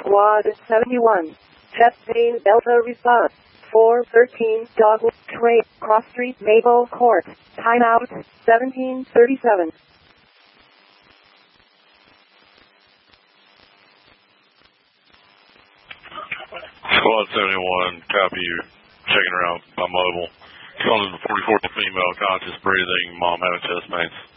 Squad 71. Chest vein Delta response. 413 Dogwood Trail, Cross Street, Maple Court. Timeout, 1737. Squad 71, copy you. Checking her out by mobile. Calling the 44th female, conscious breathing, mom having chest pains.